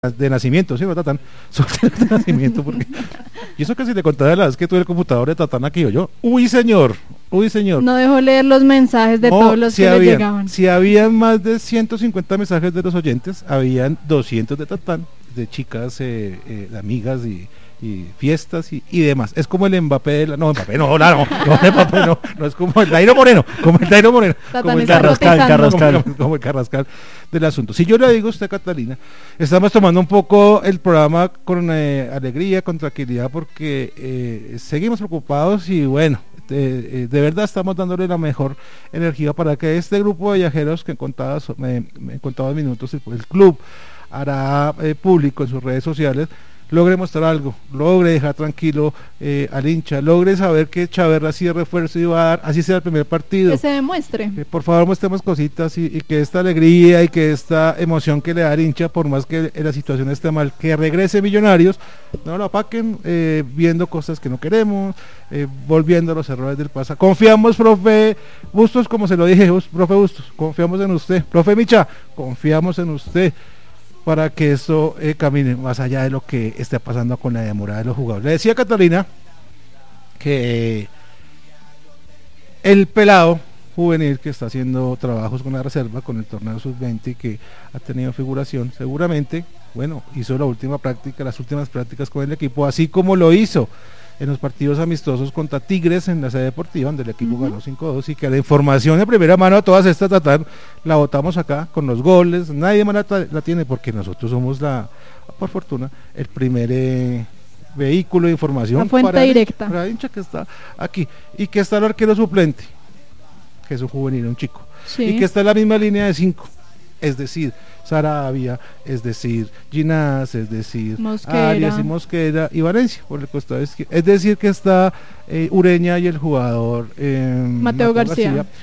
de nacimiento, ¿sí, no, Tatán? Solteros de nacimiento, porque... Y eso casi le contaba la vez que tuve el computador de Tatán aquí, yo, uy señor. No dejó leer los mensajes de todos los que le llegaban. Si habían más de 150 mensajes de los oyentes, habían 200 de Tatán, de chicas, de amigas y fiestas y demás. Es como el Mbappé de la... No, Mbappé no, no es como el Dairo Moreno, como el Carrascal del asunto. Si yo le digo a usted, Catalina, estamos tomando un poco el programa con alegría, con tranquilidad, porque seguimos preocupados y bueno, de verdad estamos dándole la mejor energía para que este grupo de viajeros que en contados minutos el club hará público en sus redes sociales, logre mostrar algo, logre dejar tranquilo al hincha, logre saber que Chaverra sí de refuerzo iba a dar, así sea el primer partido. Que se demuestre. Por favor mostremos cositas y que esta alegría y que esta emoción que le da al hincha, por más que la situación esté mal, que regrese Millonarios, no lo apaquen viendo cosas que no queremos, volviendo a los errores del pasado. Confiamos, profe Bustos, como se lo dije, profe Bustos, confiamos en usted. Profe Micha, confiamos en usted, para que eso camine más allá de lo que esté pasando con la demora de los jugadores. Le decía a Catalina que el pelado juvenil que está haciendo trabajos con la reserva, con el torneo sub-20, que ha tenido figuración, seguramente, bueno, hizo las últimas prácticas con el equipo, así como lo hizo en los partidos amistosos contra Tigres en la sede deportiva, donde el equipo ganó 5-2, y que la información de primera mano a todas estas la botamos acá con los goles, nadie más la tiene, porque nosotros somos por fortuna, el primer vehículo de información, la fuente directa para el hincha que está aquí, y que está el arquero suplente, que es un juvenil, un chico, sí, y que está en la misma línea de 5, es decir, Sarabia, es decir, Ginás, es decir, Mosquera. Arias y Mosquera y Valencia por el costado izquierdo, es decir que está Ureña y el jugador Mateo García.